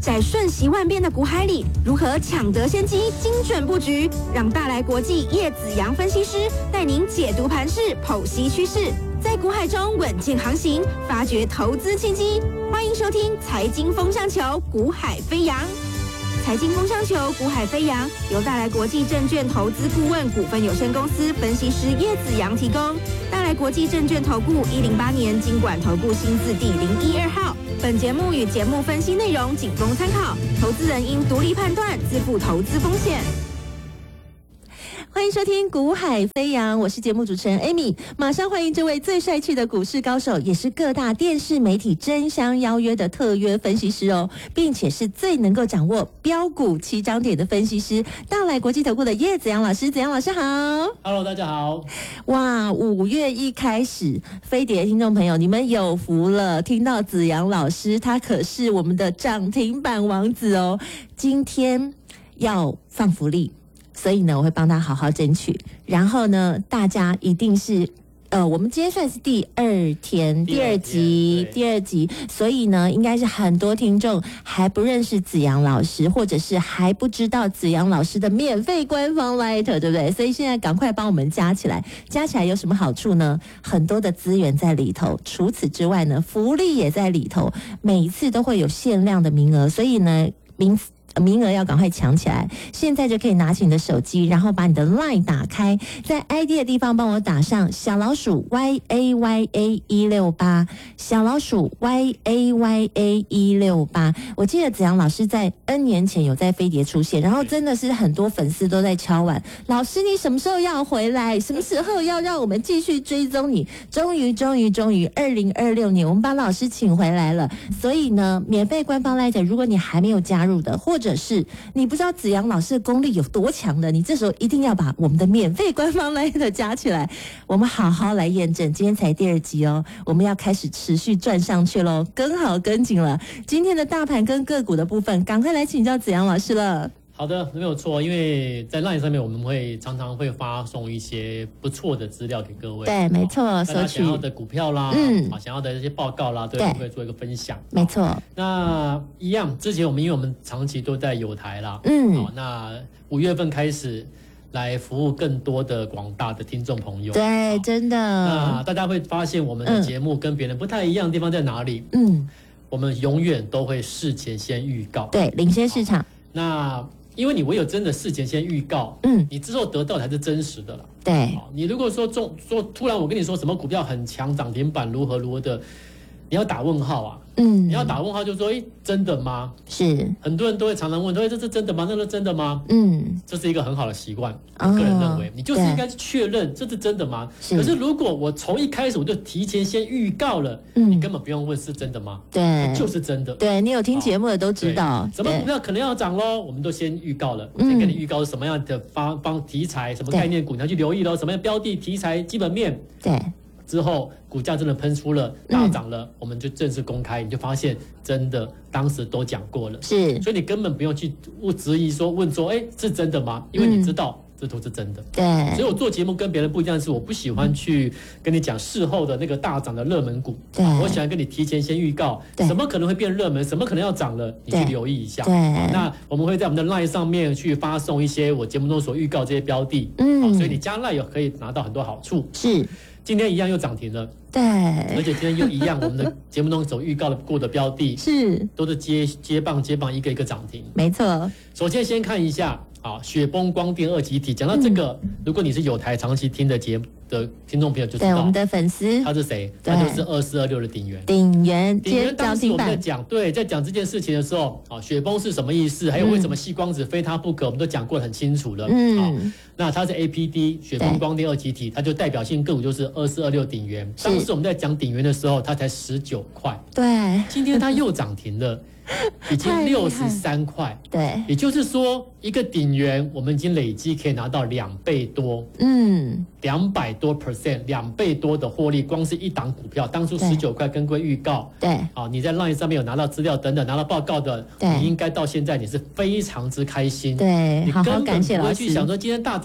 在瞬息万变的股海里，如何抢得先机、精准布局？让大来国际叶子阳分析师带您解读盘势、剖析趋势，在股海中稳健航行，发掘投资契机。欢迎收听《财经风向球》，股海飞扬。财经风向球，股海飞扬，由大来国际证券投资顾问股份有限公司分析师叶子阳提供。大来国际证券投顾108年金管投顾新字第012号。本节目与节目分析内容仅供参考，投资人应独立判断，自负投资风险。欢迎收听股海飞扬，我是节目主持人 Amy， 马上欢迎这位最帅气的股市高手，也是各大电视媒体争相邀约的特约分析师哦，并且是最能够掌握标股起涨点的分析师，大来国际投顾的叶子阳老师。子阳老师好。 Hello， 大家好。 哇，5月一开始，飞碟听众朋友你们有福了，听到子阳老师，他可是我们的涨停板王子哦，今天要放福利，所以呢，我会帮他好好争取。然后呢，大家一定是，我们今天算是第二天，第二集，所以呢，应该是很多听众还不认识子阳老师，或者是还不知道子阳老师的免费官方 Light， 对不对？所以现在赶快帮我们加起来，加起来有什么好处呢？很多的资源在里头，除此之外呢，福利也在里头，每一次都会有限量的名额，所以呢，名额要赶快抢起来，现在就可以拿起你的手机，然后把你的 LINE 打开，在 ID 的地方帮我打上小老鼠 YAYA168， 小老鼠 YAYA168。我记得子阳老师在 N 年前有在飞碟出现，然后真的是很多粉丝都在敲碗，老师你什么时候要回来？什么时候要让我们继续追踪你？终于2026年我们把老师请回来了。所以呢，免费官方 LINE， 如果你还没有加入的，或者是你不知道子阳老师的功力有多强的，你这时候一定要把我们的免费官方 LINE 加起来，我们好好来验证。今天才第2集哦，我们要开始持续赚上去咯，跟好跟紧了。今天的大盘跟个股的部分，赶快来请教子阳老师了。 好的，没有错，因为在 LINE 上面我们常常会发送一些不错的资料给各位。 对，没错， 大家想要的股票啦，想要的这些报告啦，都会做一个分享。 没错。 那一样，之前因为我们长期都在友台啦，那5月份开始来服务更多的广大的听众朋友。 对，真的。 那大家会发现我们的节目跟别人不太一样的地方在哪里？我们永远都会事前先预告， 对，领先市场。 那因为你唯有真的事前先预告，你之后得到才是真实的了。 对， 你如果说突然我跟你说什么股票很强，涨停板如何的，你要打问号啊。你要打问号就说，真的吗？ 是， 很多人都会常常问说，这是真的吗？那是真的吗？这是一个很好的习惯，我个人认为，你就是应该去确认这是真的吗？可是如果我从一开始我就提前先预告了，你根本不用问是真的吗？ 对， 就是真的。 对，你有听节目的都知道， 什么股票可能要涨咯，我们都先预告了，先跟你预告是什么样的方题材，什么概念股你要去留意咯，什么样的标的题材基本面。 对。 之后股价真的喷出了大涨了，我们就正式公开，你就发现真的当时都讲过了， 是， 所以你根本不用去质疑问说，是真的吗？因为你知道这都是真的。 对， 所以我做节目跟别人不一样，是我不喜欢去跟你讲事后的那个大涨的热门股， 对， 我喜欢跟你提前先预告，什么可能会变热门，什么可能要涨了，你去留意一下。 对， 那我们会在我们的 LINE 上面去发送一些我节目中所预告这些标的，所以你加 LINE 可以拿到很多好处。 是。 今天一样又涨停了， 对， 而且今天又一样，我们的节目中所预告的过的标的是都是接棒一个一个涨停。 没错。 首先先看一下雪崩光电2极体。讲到这个，如果你是友台长期听的节目的听众朋友就知道， 对，我们的粉丝他是谁？他就是2426的鼎元。 鼎元当时我们在讲这件事情的时候，雪崩是什么意思？还有为什么矽光子非它不可，我们都讲过得很清楚了。那它是 APD 雪崩光电2极体，它就代表性个股就是2426鼎元。当时我们在讲鼎元的时候，它才19块。 对， 今天它又涨停了。已经63块， 对， 也就是说一个鼎元我们已经累积可以拿到2倍多，200多%，2倍多的获利，光是一档股票，当初19块跟各位预告， 对， 你在 LINE 上面有拿到资料等等，拿到报告的，你应该到现在你是非常之开心， 对，好好感谢老师。 你根本不会去想说今天大涨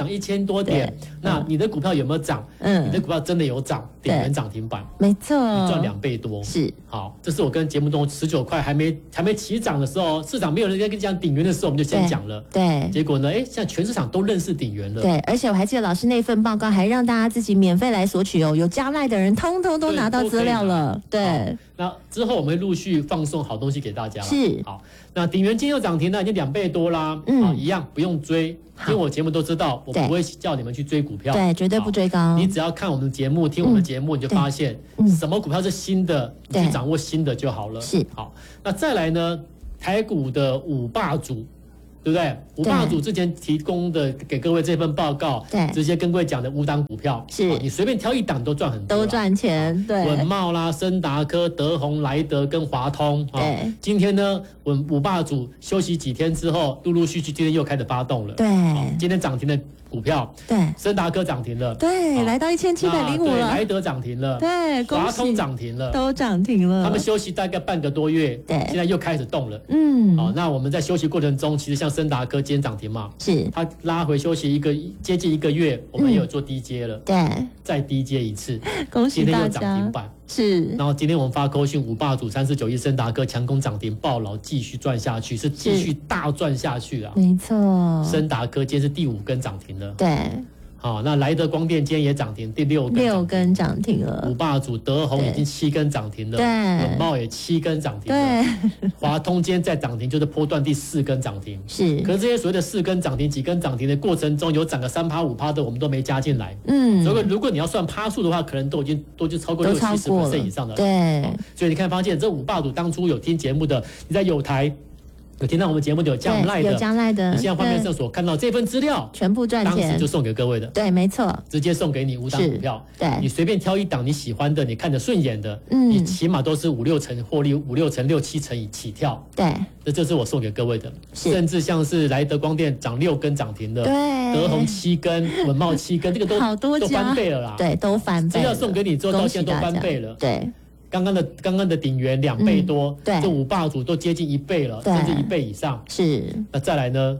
涨1000多点，那你的股票有没有涨？你的股票真的有涨，鼎元涨停板， 没错， 你赚2倍多。 是， 好，这是我跟节目中19块还没起涨的时候，市场没有人在跟你讲鼎元的时候，我们就先讲了。 对， 结果呢，现在全市场都认识鼎元了。 对，而且我还记得老师那份报告还让大家自己免费来索取哦，有加赖的人通通都拿到资料了。对， 那之后我们会陆续放送好东西给大家了。 是， 好，那鼎元今天又涨停了，已经2倍多啦。一样不用追。听我节目都知道，我不会叫你们去追股票， 对，绝对不追高。 你只要看我们的节目，听我们的节目，你就发现什么股票是新的，你去掌握新的就好了。 是， 好，那再来呢，台股的5霸主，对不对？5霸主之前提供的给各位这份报告， 对， 直接跟各位讲的5档股票， 是你随便挑一档都赚很多， 都赚钱。对， 稳懋啦、森达科、德宏、莱德跟华通。 对， 今天呢，5霸主休息几天之后，陆陆续续今天又开始发动了。 对， 今天涨停的股票， 对， 森达科涨停了， 对，来到1705了。 莱德涨停了， 对， 华通涨停了， 都涨停了。 他们休息大概半个多月， 对， 现在又开始动了。好，那我们在休息过程中，其实像森达科今天涨停嘛， 是它拉回休息接近1个月，我们也有做低接了， 对， 再低接一次， 恭喜大家， 今天又涨停板。 是， 然后今天我们发扣讯5霸主3491森达科强攻涨停爆牢，继续赚下去，是继续大赚下去啊！ 没错， 森达科今天是第5根涨停了。 对， 好，那莱德光电今天也涨停，第6 根涨停了。 5霸主德宏已经7根涨停了， 对， 稳懋也7根涨停了，对，华通今天再涨停，就是波段第4根涨停。 是， 可是这些所谓的4根涨停、几根涨停的过程中，有涨个3%、5%的，我们都没加进来。所以如果你要算趴数的话，可能都已经超过60-70%以上的了。 对， 所以你看，发现这5霸主当初有听节目的，你在友台有听到我们节目有加赖的， 有加赖的， 你现在画面上所看到这份资料， 全部赚钱， 当时就送给各位的。 对，没错， 直接送给你5档股票。 对， 你随便挑一档你喜欢的，你看着顺眼的，你起码都是5-6成获利，5-6成、6-7成起跳。 对， 这是我送给各位的。甚至像是莱德光电涨6根涨停的， 对， 德宏7根，稳懋7根，这个都翻倍了啦。 对，都翻倍。 资料送给你之后，到现在都翻倍了。 对。 刚刚的鼎元2倍多， 对， 这5霸主都接近1倍了，甚至1倍以上。 是， 那再来呢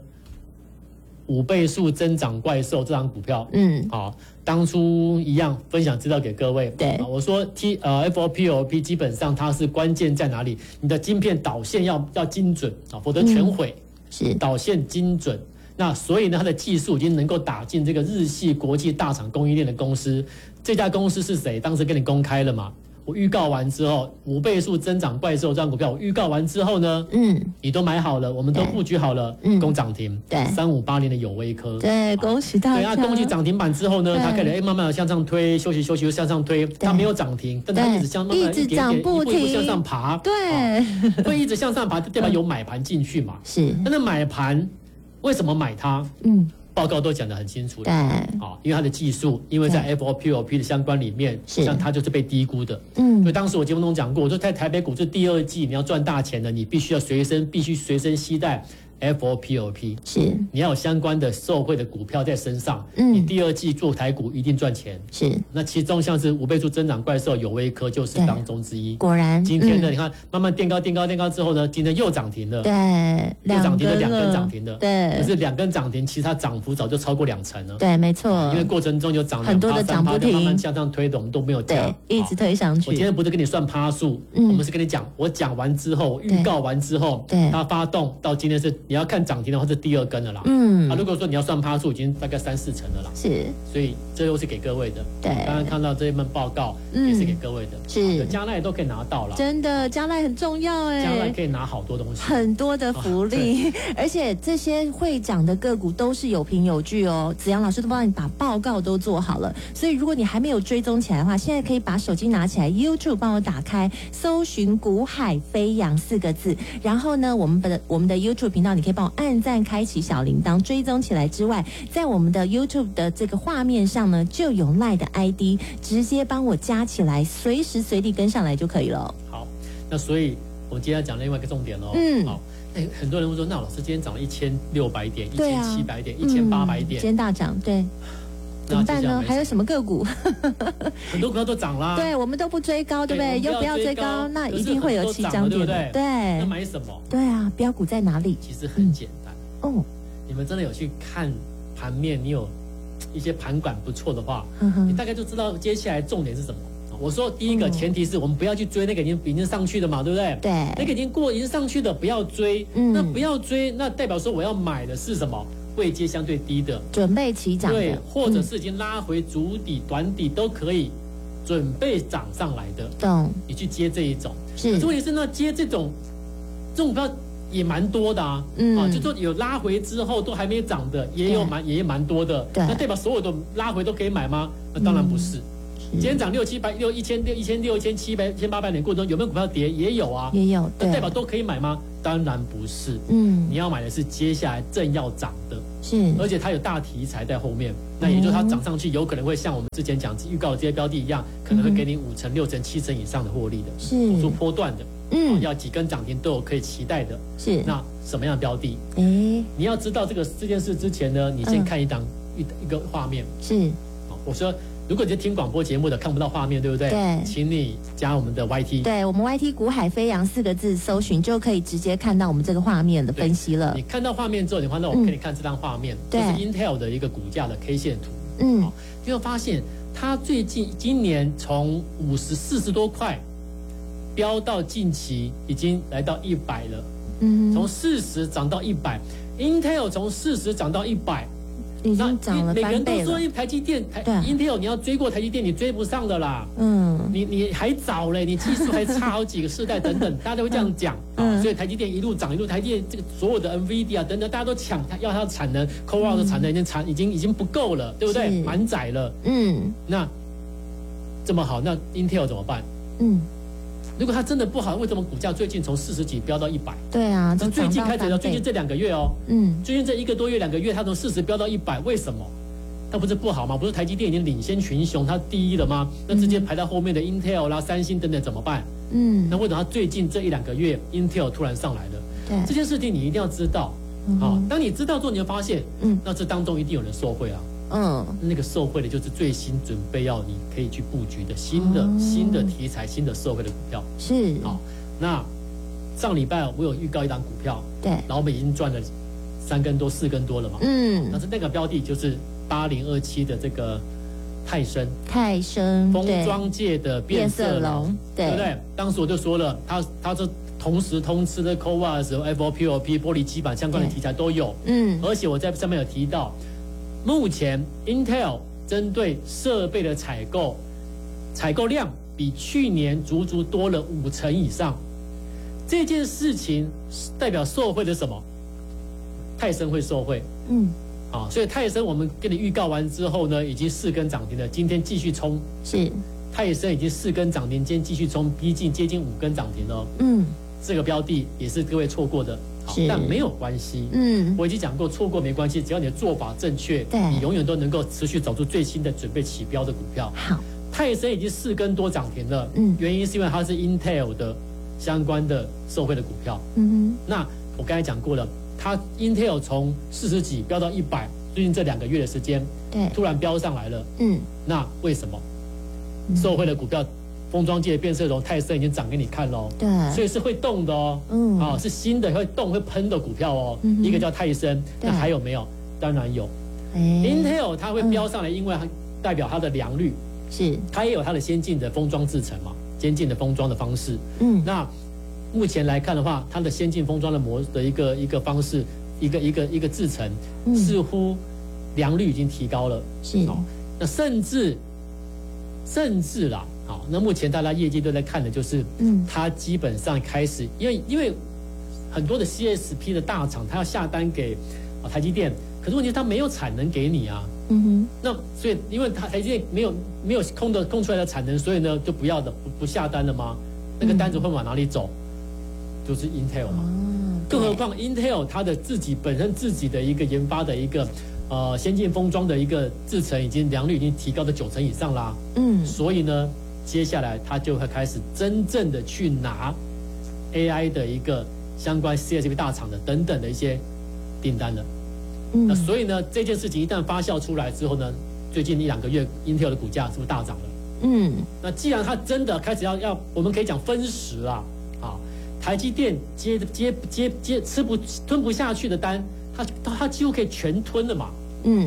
？5倍数增长怪兽这张股票，好，当初一样分享资料给各位。 对， 我说FOPLP 基本上它是关键在哪里？你的晶片导线要精准啊，否则全毁。 是， 导线精准。那所以呢，它的技术已经能够打进这个日系国际大厂供应链的公司。这家公司是谁？当时跟你公开了嘛？我预告完之后，5倍数增长怪兽这张股票，我预告完之后呢，你都买好了，我们都布局好了，攻涨停， 对 ，3580的友威科， 对，恭喜大家。 对，它攻击涨停板之后呢，它开始慢慢的向上推，休息又向上推，它没有涨停，但它一直慢慢一点点一步一步向上爬， 对， 会一直向上爬，对吧？有买盘进去嘛？ 是， 那买盘为什么买它？报告都讲得很清楚的，因为它的技术，因为在 FOPLP 的相关里面，像它就是被低估的，所以当时我节目中讲过，我说在台北股市第2季你要赚大钱的，你必须随身携带FOPLP， 是， 你要有相关的受惠的股票在身上，你第2季做台股一定赚钱。 是， 那其中像是5倍数增长怪兽友威科就是当中之一。 果然， 今天呢，你看慢慢垫高之后呢，今天又涨停了。 对， 又涨停了2根涨停的。 对， 可是2根涨停，其实它涨幅早就超过2成了。 对，没错。 因为过程中有涨很多的涨不停， 慢慢向上推的，我们都没有加， 一直推上去。 我今天不是跟你算趴数，我们是跟你讲，我讲完之后，预告完之后，它发动到今天是你要看涨停的话是第2根了啦。如果说你要算趴数，已经大概3-4成了啦。 是， 所以这又是给各位的。 对， 刚刚看到这一份报告也是给各位的。 是， 加赖都可以拿到了。 真的，加赖很重要哎。 加赖可以拿好多东西， 很多的福利，而且这些会涨的个股都是有凭有据哦。子阳老师都帮你把报告都做好了，所以如果你还没有追踪起来的话，现在可以把手机拿起来 ，YouTube 帮我打开，搜寻“股海飞扬”4个字，然后呢，我们的 YouTube 频道你可以帮我按赞、开启小铃铛、追踪起来之外，在我们的 YouTube 的这个画面上呢，就有 LINE 的 ID， 直接帮我加起来，随时随地跟上来就可以了。 好，那所以我们今天要讲另外一个重点哦。好。很多人会说，那老师今天涨了1600点、1700点、1800点， 今天大涨，对，怎么办呢？还有什么个股？ 很多股票都涨啦。 对，我们都不追高，对不对？又不要追高，那一定会有起涨点，对。 那买什么？ 对啊，标股在哪里？ 其实很简单哦。你们真的有去看盘面？你有一些盘感不错的话，你大概就知道接下来重点是什么。我说第一个前提是我们不要去追那个已经上去的嘛，对不对？ 对， 那个已经上去的不要追，那不要追，那代表说我要买的是什么？位阶相对低的， 准备起涨的， 对，或者是已经拉回主底、短底都可以，准备涨上来的， 懂？你去接这一种， 是。 问题是那接这种股票也蛮多的啊，就说有拉回之后都还没涨的，也蛮多的，那代表所有的拉回都可以买吗？那当然不是。今天涨1600、1600、1700、1800点过程中有没有股票跌？也有啊， 也有。 那代表都可以买吗？当然不是。你要买的是接下来正要涨的， 是， 而且它有大题材在后面。那也就是它涨上去，有可能会像我们之前讲预告的这些标的一样，可能会给你5成、6成、7成以上的获利的， 是做波段的。要几根涨停都有可以期待的。 是。 那什么样的标的？你要知道这件事之前呢，你先看一个画面。 是。 我说。如果你是听广播节目的看不到画面，对不对？ 对， 请你加我们的 YT。 对，我们 YT 股海飞扬4个字搜寻就可以直接看到我们这个画面的分析了。 你看到画面之后，你看到我给你看这张画面，这是 Intel 的一个股价的 K 线图。就会发现它今年从40多块飙到近期已经来到100了。从40涨到100，Intel 从40涨到100。 已经涨了翻倍了。每个人都说台积电、Intel 你要追过台积电，你追不上的啦。你还早嘞，你技术还差好几个世代等等，大家都会这样讲。所以台积电一路涨，台积电这个所有的 NVIDIA 等等，大家都抢要它的产能 ，Core 的产能已经不够了，对不对？满载了。那这么好，那 Intel 怎么办？如果它真的不好，为什么股价最近从40几飙到100？ 对啊， 是最近开始的，最近这2个月哦。最近这1个多月、2个月，它从40飙到100，为什么？那不是不好吗？不是台积电已经领先群雄，它第一了吗？那直接排到后面的 Intel 啦、三星等等怎么办？那为什么它最近这1、2个月 Intel 突然上来了？ 对， 这件事情你一定要知道。当你知道之后，你会发现，那这当中一定有人受惠啊。那个受惠的就是最新准备要你可以去布局的新的题材、新的受惠的股票。 是。 那上礼拜我有预告一档股票， 对， 然后我们已经赚了3根多、4根多了嘛。但是那个标的就是8027的这个泰升封装界的变色龙，对不对？当时我就说了，它这同时通吃的 CoWoS、FOPLP 玻璃基板相关的题材都有。而且我在上面有提到。目前 Intel 针对设备的采购量比去年足多了5成以上，这件事情代表受惠的什么？泰升会受惠。所以泰升我们给你预告完之后呢，已经4根涨停了，今天继续冲。是，泰升已经4根涨停，今天继续冲，接近5根涨停了。这个标的也是各位错过的。但没有关系，我已经讲过，错过没关系，只要你的做法正确，你永远都能够持续找出最新的准备起标的股票。 好， 泰升已经4根多涨停了，原因是因为它是 Intel 的相关的受惠的股票。那我刚才讲过了，它 Intel 从40几飙到100，最近这2个月的时间，突然飙上来了。那为什么？受惠的股票。封装界的变色龙泰升已经涨给你看喽， 对， 所以是会动的哦，是新的会动会喷的股票哦，一个叫泰升，那还有没有？当然有，Intel 它会飙上来，因为它代表它的良率， 是它也有它的先进的封装制程嘛，先进的封装的方式，那目前来看的话，它的先进封装的一个方式，一个制程，似乎良率已经提高了， 是那甚至啦。好，那目前大家业界都在看的就是，它基本上开始，因为很多的 CSP 的大厂，它要下单给台积电，可是问题是它没有产能给你啊。那所以因为台积电没有空出来的产能，所以呢就不下单了吗？那个单子会往哪里走？就是 Intel 嘛。更何况 Intel 它的本身自己的一个研发的一个先进封装的一个制程，良率已经提高到9成以上啦。所以呢。接下来，他就会开始真正的去拿 AI 的一个相关 CSP 大厂的等等的一些订单了。那所以呢，这件事情一旦发酵出来之后呢，最近1、2个月 Intel 的股价是不是大涨了？那既然它真的开始要，我们可以讲分时啊，台积电吞不下去的单，它几乎可以全吞了嘛。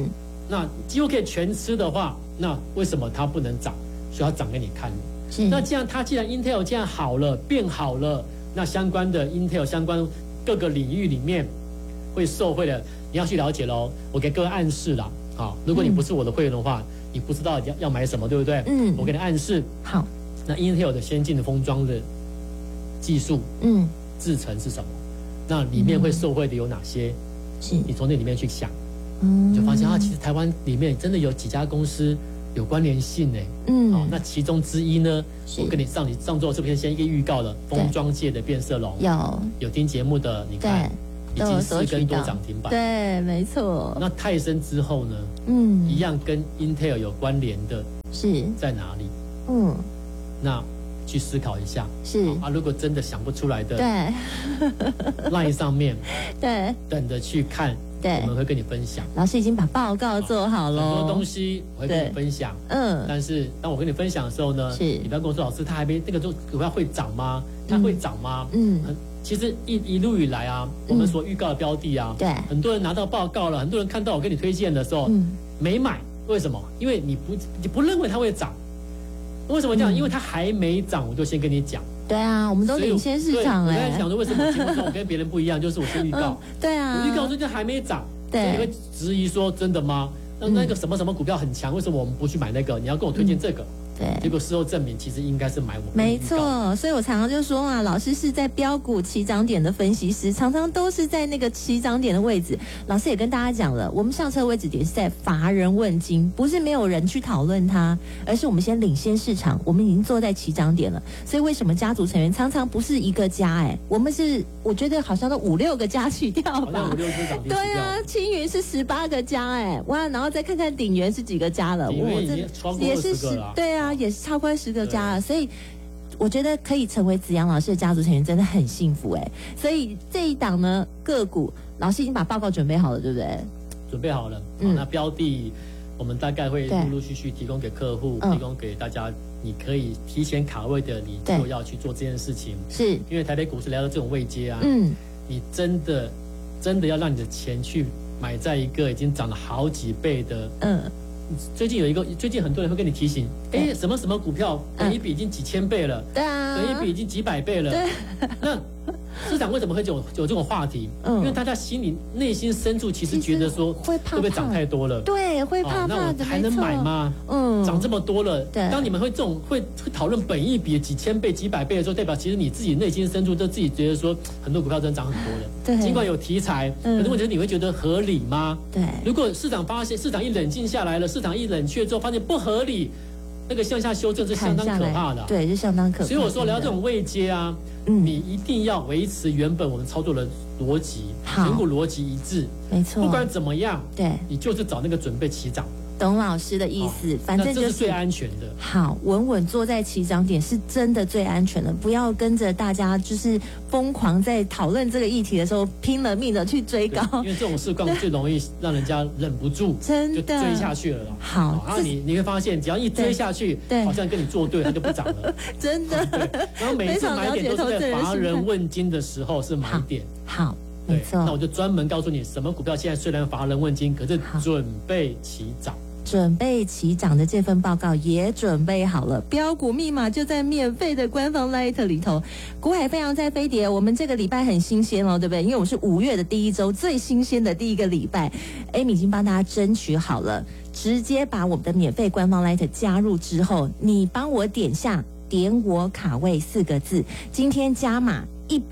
那几乎可以全吃的话，那为什么它不能涨？所以它涨给你看。 是。 那既然 Intel 既然好了，变好了，那相关的 Intel 相关各个领域里面会受惠的，你要去了解喽。我给各位暗示啦，好，如果你不是我的会员的话，你不知道要买什么，对不对？我给你暗示。 好， 那 Intel 的先进的封装的技术，制程是什么？那里面会受惠的有哪些？ 是你从那里面去想，你就发现其实台湾里面真的有几家公司有关联性哎。那其中之一呢，我跟你上周是不是先一个预告了封装界的变色龙？有听节目的，你看已经4根多涨停板。 对，没错。 那泰森之后呢？一样跟 Intel 有关联的是在哪里？那去思考一下。是如果真的想不出来的，对 ，LINE 上面，对，等着去看。对，我们会跟你分享。 老师已经把报告做好了， 很多东西我会跟你分享。但是当我跟你分享的时候呢，你不要跟我说老师，他还没那个股票会涨吗？它会涨吗？其实一路以来啊，我们所预告的标的啊，对，很多人拿到报告了，很多人看到我跟你推荐的时候，没买，为什么？因为你不认为它会涨。为什么这样？因为它还没涨，我就先跟你讲。对啊，我们都领先市场哎。我在想说，为什么节目上我跟别人不一样？就是我先预告。对啊，我预告说就还没涨，所以你会质疑说真的吗？那个什么什么股票很强，为什么我们不去买那个？你要跟我推荐这个。对，结果事后证明，其实应该是买我们。没错，所以我常常就说嘛，老师是在标股起涨点的分析师，常常都是在那个起涨点的位置。老师也跟大家讲了，我们上车位置点是在乏人问津，不是没有人去讨论它，而是我们先领先市场，我们已经坐在起涨点了。所以为什么家族成员常常不是一个家？我们是我觉得好像都5、6个家起跳吧。好像5、6只涨停。对啊，青云是18个家哇，然后再看看鼎元是几个家了， 鼎元已经超过20个了。 对啊。也是超过10个家了，所以我觉得可以成为子阳老师的家族成员真的很幸福所以这一档呢个股，老师已经把报告准备好了，对不对？准备好了。那标的我们大概会陆陆续续提供给客户，提供给大家，你可以提前卡位的，你就要去做这件事情。是因为台北股市来到这种位阶啊，你真的要让你的钱去买在一个已经涨了好几倍的。最近很多人会跟你提醒，什么什么股票本益比已经几千倍了，对啊，本益比已经几百倍了。那市场为什么会有这种话题？因为大家内心深处其实觉得说，会不会涨太多了？对，会怕怕的。那我还能买吗？涨这么多了，当你们会讨论本益比几千倍、几百倍的时候，代表其实你自己内心深处都自己觉得说，很多股票真的涨很多了。对，尽管有题材，可是问题是你会觉得合理吗？对，如果市场一冷静下来了，市场一冷却之后，发现不合理，那个向下修正是相当可怕的。对，是相当可怕。所以我说，聊这种位阶啊，你一定要维持原本我们操作的逻辑，全股逻辑一致。没错，不管怎么样，对，你就是找那个准备起涨的。董老师的意思，反正就是最安全的。好，稳稳坐在起涨点是真的最安全的，不要跟着大家就是疯狂在讨论这个议题的时候拼了命的去追高，因为这种市况最容易让人家忍不住，真的就追下去了。好，然后你会发现，只要一追下去，好像跟你作对，它就不涨了。真的。然后每次买点都是在乏人问津的时候是买点。好。没错，那我就专门告诉你，什么股票现在虽然乏人问津，可是准备起涨。准备起涨的这份报告也准备好了，标股密码就在免费的官方 Light 里头。股海飞扬在飞碟，我们这个礼拜很新鲜对不对？因为我是5月的第一周，最新鲜的第一个礼拜 ，Amy 已经帮大家争取好了，直接把我们的免费官方 Light 加入之后，你帮我点我卡位4个字，今天加码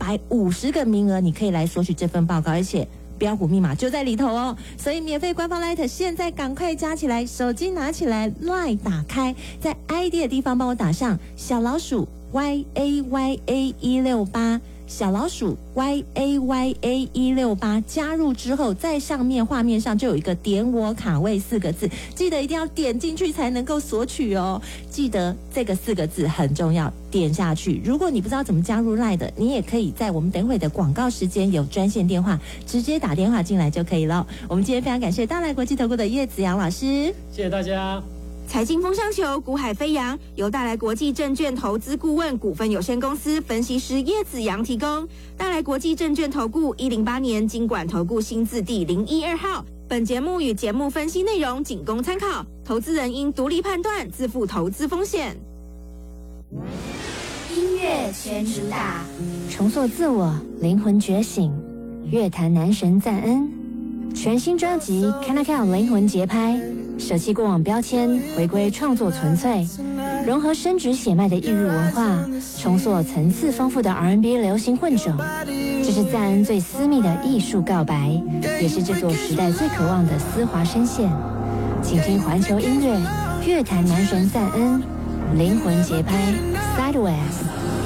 150个名额，你可以来索取这份报告，而且标股密码就在里头所以免费官方 Light 现在赶快加起来，手机拿起来 ，LINE 打开，在 ID 的地方帮我打上小老鼠 YAYA168。小老鼠 YAYA168 加入之后，在上面画面上就有一个点我卡位4个字，记得一定要点进去才能够索取记得这个4个字很重要，点下去。如果你不知道怎么加入 LINE 的，你也可以在我们等会的广告时间有专线电话，直接打电话进来就可以了。我们今天非常感谢大来国际投顾的叶子阳老师，谢谢大家。 财经风向球，股海飞扬，由大来国际证券投资顾问股份有限公司分析师叶子阳提供。大来国际证券投顾108年金管投顾新字第012号。本节目与节目分析内容仅供参考，投资人应独立判断，自负投资风险。 音乐全主打， 重塑自我，灵魂觉醒，乐坛男神赞恩。全新专辑《Kanakao 灵魂节拍》，舍弃过往标签，回归创作纯粹，融合深植血脉的异域文化，重塑层次丰富的 R&B 流行混种。这是赞恩最私密的艺术告白，也是这座时代最渴望的丝滑声线。请听环球音乐乐坛男神赞恩灵魂节拍 Sideways。